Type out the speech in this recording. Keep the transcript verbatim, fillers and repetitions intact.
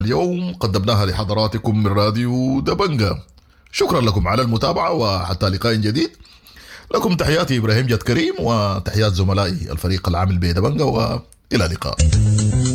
اليوم قدمناها لحضراتكم من راديو دبنجة. شكرا لكم على المتابعة وحتى لقاء جديد. لكم تحياتي إبراهيم جد كريم وتحيات زملائي الفريق العامل بدبنجة، وإلى اللقاء.